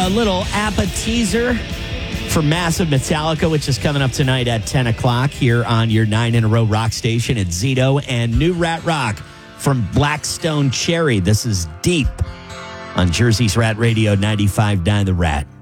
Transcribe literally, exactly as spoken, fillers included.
a little appetizer for Massive Metallica, which is coming up tonight at ten o'clock here on your nine in a row rock station at Zito, and New Rat Rock from Blackstone Cherry. This is Deep on Jersey's Rat Radio ninety-five point nine The Rat.